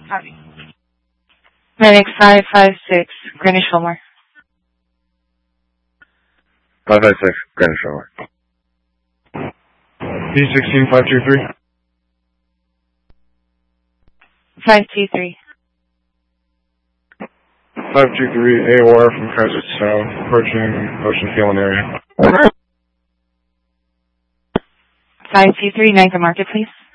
Copy. Medic 556, Greenwich Fillmore. 556, Greenwich Fillmore. P16 523. 523. 523 AOR from Kaiser South, approaching Ocean Field area. 523, Niagara Market, please.